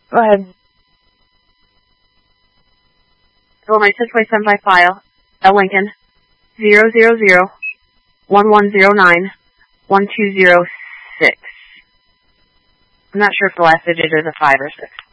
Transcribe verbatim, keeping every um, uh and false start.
Go ahead. Well, my six by seven by file, L Lincoln, zero zero zero one one zero nine one two zero six. I'm not sure if the last digit is a five or six.